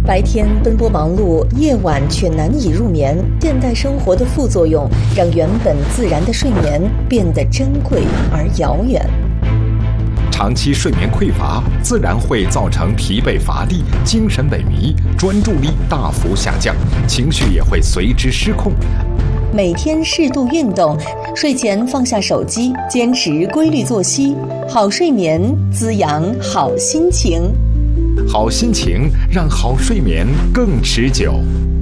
白天奔波忙碌，夜晚却难以入眠。现代生活的副作用，让原本自然的睡眠变得珍贵而遥远。 长期睡眠匮乏，自然会造成疲惫乏力、精神萎靡、专注力大幅下降，情绪也会随之失控。 每天适度运动，睡前放下手机，坚持规律作息，好睡眠滋养好心情。 好心情让好睡眠更持久。